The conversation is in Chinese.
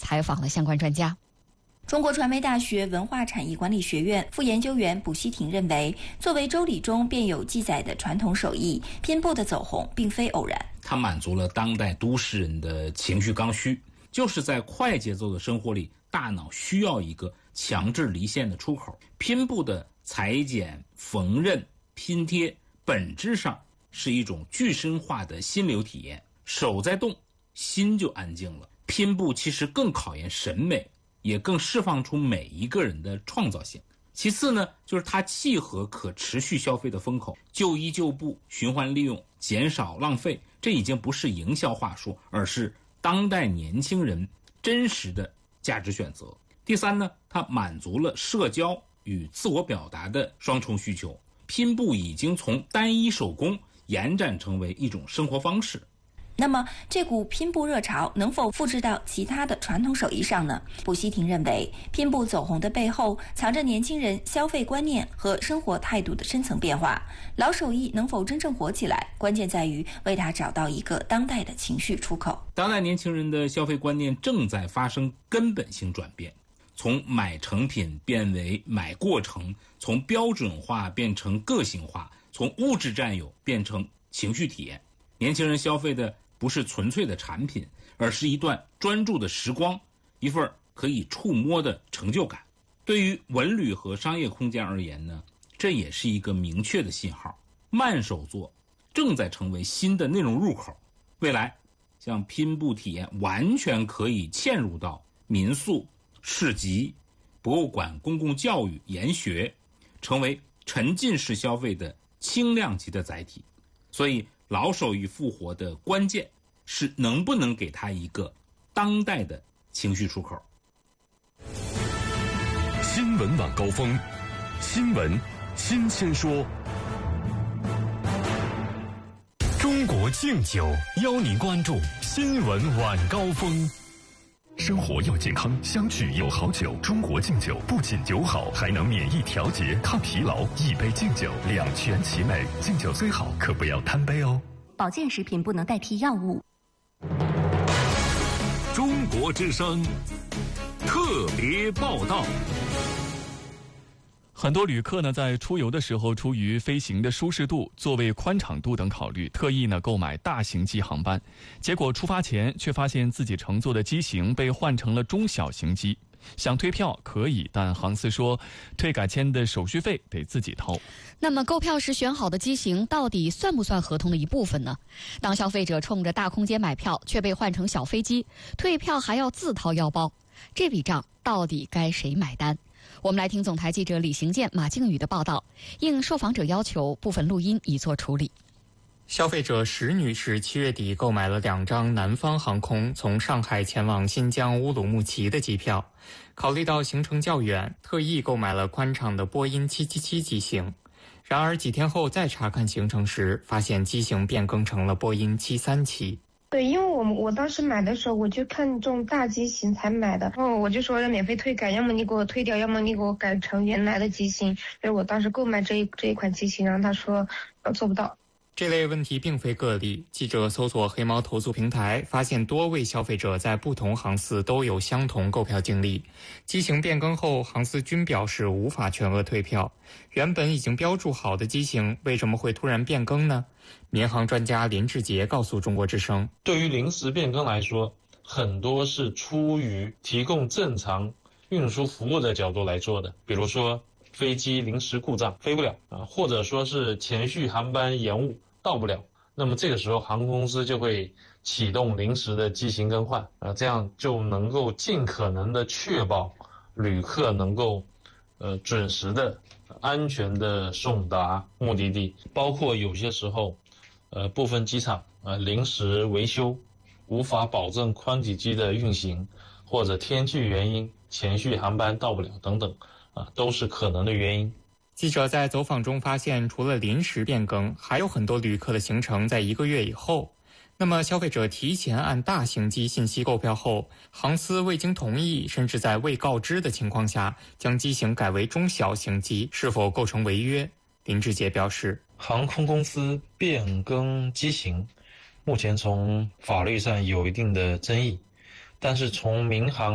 采访了相关专家。 中国传媒大学文化产业管理学院副研究员卜希婷认为，作为周礼中便有记载的传统手艺，拼布的走红并非偶然。 它满足了当代都市人的情绪刚需，就是在快节奏的生活里，大脑需要一个强制离线的出口。拼布的裁剪、缝纫、拼贴，本质上是一种具身化的心流体验，手在动，心就安静了。拼布其实更考验审美，也更释放出每一个人的创造性。其次呢，就是它契合可持续消费的风口，旧衣旧布、循环利用、减少浪费，这已经不是营销话术，而是当代年轻人真实的价值选择。第三呢，它满足了社交与自我表达的双重需求。拼布已经从单一手工延展成为一种生活方式。 那么这股拼布热潮能否复制到其他的传统手艺上呢？卜希婷认为，拼布走红的背后藏着年轻人消费观念和生活态度的深层变化。老手艺能否真正火起来，关键在于为它找到一个当代的情绪出口。 当代年轻人的消费观念正在发生根本性转变，从买成品变为买过程，从标准化变成个性化，从物质占有变成情绪体验。年轻人消费的不是纯粹的产品，而是一段专注的时光，一份可以触摸的成就感。对于文旅和商业空间而言呢，这也是一个明确的信号。慢手作正在成为新的内容入口，未来像拼布体验完全可以嵌入到民宿、市集、博物馆、公共教育、研学，成为沉浸式消费的轻量级的载体。所以老手艺复活的关键是能不能给它一个当代的情绪出口。 新闻晚高峰，新闻新鲜说。中国敬酒邀您关注新闻晚高峰。生活要健康，相聚有好酒。中国敬酒不仅酒好，还能免疫调节、抗疲劳。一杯敬酒，两全其美。敬酒最好，可不要贪杯哦。 保健食品不能代替药物。 中国之声特别报道。 很多旅客呢，在出游的时候，出于飞行的舒适度、座位宽敞度等考虑，特意呢购买大型机航班，结果出发前却发现自己乘坐的机型被换成了中小型机。想退票可以，但航司说退改签的手续费得自己掏。 那么购票时选好的机型到底算不算合同的一部分呢？当消费者冲着大空间买票，却被换成小飞机，退票还要自掏腰包，这笔账到底该谁买单？我们来听总台记者李行健、马靖宇的报道。应受访者要求，部分录音已作处理。 消费者石女士7月底购买了2张南方航空从上海前往新疆乌鲁木齐的机票，考虑到行程较远，特意购买了宽敞的波音777机型。然而几天后再查看行程时，发现机型变更成了波音737。 对，因为我当时买的时候我就看中大机型才买的，然后我就说要免费退改，要么你给我退掉，要么你给我改成原来的机型。所以我当时购买这一款机型，然后他说做不到。 这类问题并非个例，记者搜索黑猫投诉平台，发现多位消费者在不同航司都有相同购票经历。机型变更后，航司均表示无法全额退票。原本已经标注好的机型，为什么会突然变更呢？民航专家林志杰告诉中国之声， 对于临时变更来说，很多是出于提供正常运输服务的角度来做的，比如说飞机临时故障飞不了或者说是前续航班延误到不了，那么这个时候航空公司就会启动临时的机型更换这样就能够尽可能的确保旅客能够准时的安全的送达目的地。包括有些时候部分机场临时维修无法保证宽体机的运行，或者天气原因前续航班到不了等等都是可能的原因。 记者在走访中发现，除了临时变更，还有很多旅客的行程在1个月以后。那么消费者提前按大型机信息购票后，航司未经同意，甚至在未告知的情况下将机型改为中小型机，是否构成违约？林志杰表示， 航空公司变更机型目前从法律上有一定的争议，但是从民航